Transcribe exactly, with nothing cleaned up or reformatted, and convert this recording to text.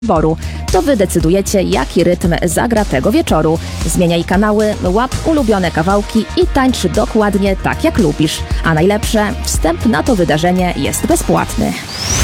wyboru. To wy decydujecie, jaki rytm zagra tego wieczoru. Zmieniaj kanały, łap ulubione kawałki i tańcz dokładnie tak, jak lubisz. A najlepsze, wstęp na to wydarzenie jest bezpłatny.